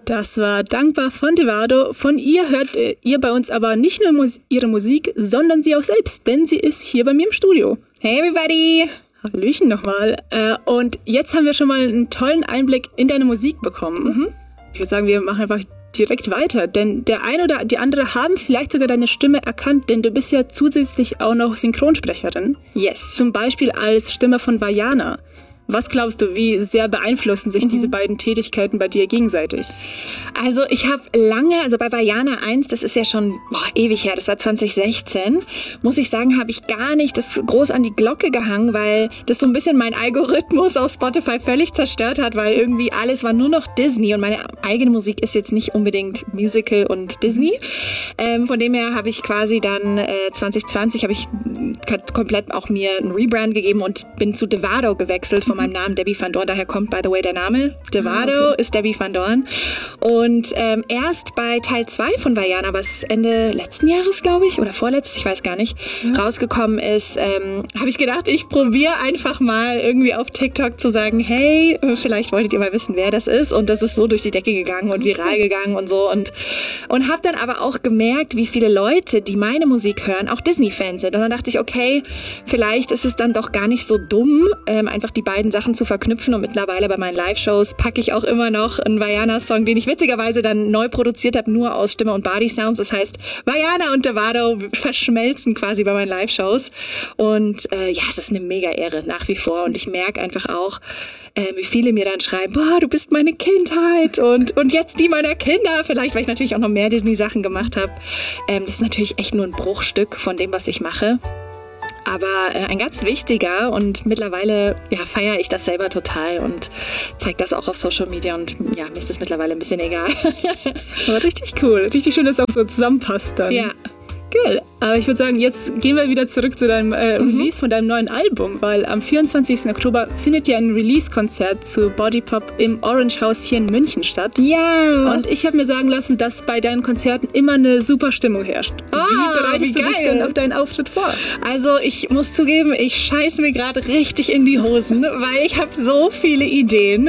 Das war Dankbar von Devado. Von ihr hört ihr bei uns aber nicht nur ihre Musik, sondern sie auch selbst, denn sie ist hier bei mir im Studio. Hey everybody! Hallöchen nochmal. Und jetzt haben wir schon mal einen tollen Einblick in deine Musik bekommen. Ich würde sagen, wir machen einfach direkt weiter, denn der eine oder die andere haben vielleicht sogar deine Stimme erkannt, denn du bist ja zusätzlich auch noch Synchronsprecherin. Yes. Zum Beispiel als Stimme von Vaiana. Was glaubst du, wie sehr beeinflussen sich diese beiden Tätigkeiten bei dir gegenseitig? Also ich habe bei Vaiana 1, das ist ja schon ewig her, das war 2016, muss ich sagen, habe ich gar nicht das groß an die Glocke gehangen, weil das so ein bisschen mein Algorithmus auf Spotify völlig zerstört hat, weil irgendwie alles war nur noch Disney und meine eigene Musik ist jetzt nicht unbedingt Musical und Disney. Von dem her habe ich quasi dann 2020 habe ich komplett auch mir einen Rebrand gegeben und bin zu Devado gewechselt von meinem Namen Debbie Van Dorn. Daher kommt, by the way, der Name. Devado ist Debbie Van Dorn. Und erst bei Teil 2 von Vaiana, was Ende letzten Jahres, glaube ich, oder vorletztes, ich weiß gar nicht, rausgekommen ist, habe ich gedacht, ich probiere einfach mal irgendwie auf TikTok zu sagen, hey, vielleicht wolltet ihr mal wissen, wer das ist. Und das ist so durch die Decke gegangen und viral gegangen und so. Und habe dann aber auch gemerkt, wie viele Leute, die meine Musik hören, auch Disney-Fans sind. Und dann dachte ich, okay, vielleicht ist es dann doch gar nicht so dumm, einfach die beiden Sachen zu verknüpfen. Und mittlerweile bei meinen Live-Shows packe ich auch immer noch einen Vaiana-Song, den ich witzigerweise dann neu produziert habe, nur aus Stimme und Body-Sounds. Das heißt, Vaiana und Devado verschmelzen quasi bei meinen Live-Shows. Und es ist eine mega Ehre nach wie vor. Und ich merke einfach auch, wie viele mir dann schreiben, boah, du bist meine Kindheit und jetzt die meiner Kinder. Vielleicht, weil ich natürlich auch noch mehr Disney-Sachen gemacht habe. Das ist natürlich echt nur ein Bruchstück von dem, was ich mache. Aber ein ganz wichtiger und mittlerweile feiere ich das selber total und zeige das auch auf Social Media und mir ist das mittlerweile ein bisschen egal. Aber richtig cool, richtig schön, dass es auch so zusammenpasst dann. Ja. Geil. Aber ich würde sagen, jetzt gehen wir wieder zurück zu deinem Release von deinem neuen Album, weil am 24. Oktober findet ja ein Release-Konzert zu Body Pop im Orange House hier in München statt. Ja. Und ich habe mir sagen lassen, dass bei deinen Konzerten immer eine super Stimmung herrscht. Wie bereitest du dich denn auf deinen Auftritt vor? Also ich muss zugeben, ich scheiß mir gerade richtig in die Hosen, weil ich habe so viele Ideen.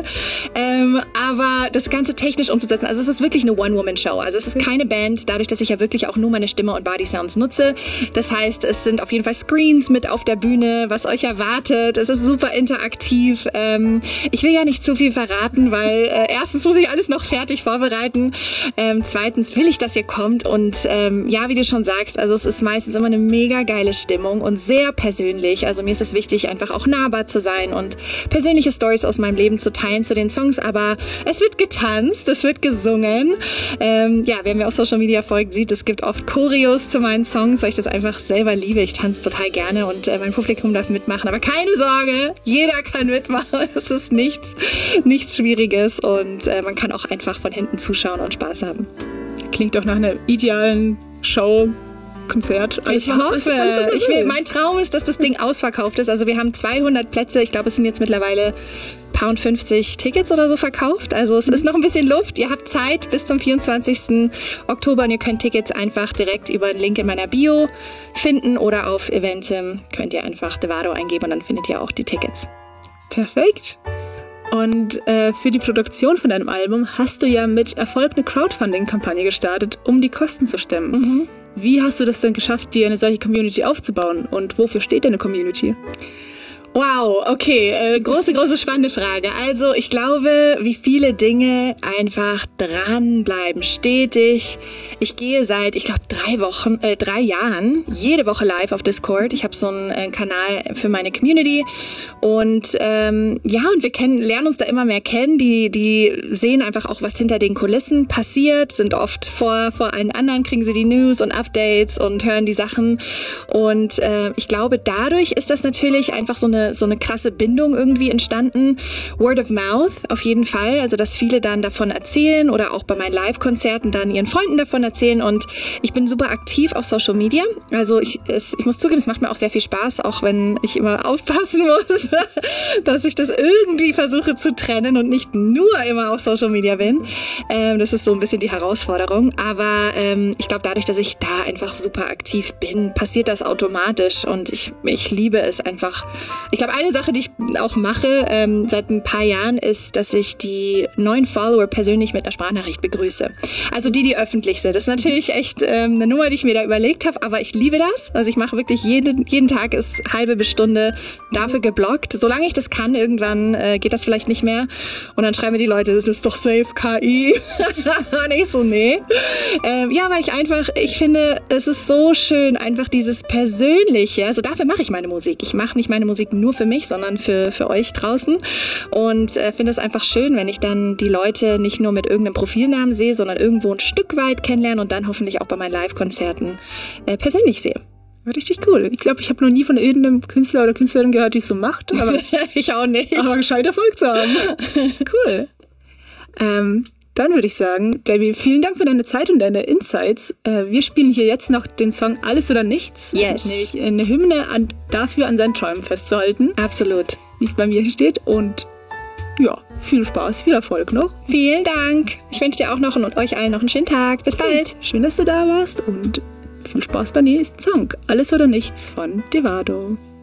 Aber das Ganze technisch umzusetzen, also es ist wirklich eine One-Woman-Show. Also es ist keine Band, dadurch, dass ich ja wirklich auch nur meine Stimme und Body-Sounds nutze. Das heißt, es sind auf jeden Fall Screens mit auf der Bühne, was euch erwartet. Es ist super interaktiv. Ich will ja nicht zu viel verraten, weil erstens muss ich alles noch fertig vorbereiten. Zweitens will ich, dass ihr kommt. Und wie du schon sagst, also es ist meistens immer eine mega geile Stimmung und sehr persönlich. Also mir ist es wichtig, einfach auch nahbar zu sein und persönliche Stories aus meinem Leben zu teilen zu den Songs. Aber es wird getanzt, es wird gesungen. Wer mir auf Social Media folgt, sieht, es gibt oft Choreos zu meinen Songs, weil ich das einfach selber liebe. Ich tanze total gerne und mein Publikum darf mitmachen. Aber keine Sorge, jeder kann mitmachen. Es ist nichts Schwieriges und man kann auch einfach von hinten zuschauen und Spaß haben. Klingt doch nach einer idealen Show. Konzert. Ich hoffe. Mein Traum ist, dass das Ding ausverkauft ist. Also wir haben 200 Plätze. Ich glaube, es sind jetzt mittlerweile £50 Tickets oder so verkauft. Also es ist noch ein bisschen Luft. Ihr habt Zeit bis zum 24. Oktober und ihr könnt Tickets einfach direkt über den Link in meiner Bio finden oder auf Eventim könnt ihr einfach Devado eingeben und dann findet ihr auch die Tickets. Perfekt. Und für die Produktion von deinem Album hast du ja mit Erfolg eine Crowdfunding-Kampagne gestartet, um die Kosten zu stemmen. Wie hast du das denn geschafft, dir eine solche Community aufzubauen? Und wofür steht deine Community? Wow, okay, große, spannende Frage. Also ich glaube, wie viele Dinge einfach dranbleiben, stetig. Ich gehe seit, 3 Jahren, jede Woche live auf Discord. Ich habe so einen Kanal für meine Community und und wir lernen uns da immer mehr kennen. Die sehen einfach auch, was hinter den Kulissen passiert, sind oft vor allen anderen, kriegen sie die News und Updates und hören die Sachen. Und ich glaube, dadurch ist das natürlich einfach so eine krasse Bindung irgendwie entstanden. Word of Mouth auf jeden Fall, also dass viele dann davon erzählen oder auch bei meinen Live-Konzerten dann ihren Freunden davon erzählen und ich bin super aktiv auf Social Media. Also ich muss zugeben, es macht mir auch sehr viel Spaß, auch wenn ich immer aufpassen muss, dass ich das irgendwie versuche zu trennen und nicht nur immer auf Social Media bin. Das ist so ein bisschen die Herausforderung, aber ich glaube, dadurch, dass ich da einfach super aktiv bin, passiert das automatisch und ich liebe es einfach. Ich glaube, eine Sache, die ich auch mache seit ein paar Jahren, ist, dass ich die neuen Follower persönlich mit einer Sprachnachricht begrüße. Also die öffentlich sind. Das ist natürlich echt eine Nummer, die ich mir da überlegt habe, aber ich liebe das. Also ich mache wirklich jeden Tag ist halbe bis Stunde dafür geblockt. Solange ich das kann, irgendwann geht das vielleicht nicht mehr. Und dann schreiben mir die Leute, das ist doch safe KI. Und ich so, nee. Ja, weil ich finde, es ist so schön, einfach dieses Persönliche. Also dafür mache ich meine Musik. Ich mache nicht meine Musik nur für mich, sondern für euch draußen. Und finde es einfach schön, wenn ich dann die Leute nicht nur mit irgendeinem Profilnamen sehe, sondern irgendwo ein Stück weit kennenlernen und dann hoffentlich auch bei meinen Live-Konzerten persönlich sehe. Richtig cool. Ich glaube, ich habe noch nie von irgendeinem Künstler oder Künstlerin gehört, die es so macht. Aber ich auch nicht. Aber gescheit Erfolg zu haben. Cool. Dann würde ich sagen, Debbie, vielen Dank für deine Zeit und deine Insights. Wir spielen hier jetzt noch den Song Alles oder Nichts. Yes. Nämlich eine Hymne dafür an seinen Träumen festzuhalten. Absolut. Wie es bei mir hier steht. Und ja, viel Spaß, viel Erfolg noch. Vielen Dank. Ich wünsche dir auch noch und euch allen noch einen schönen Tag. Bis bald. Schön, dass du da warst und viel Spaß beim nächsten Song. Alles oder Nichts von Devado.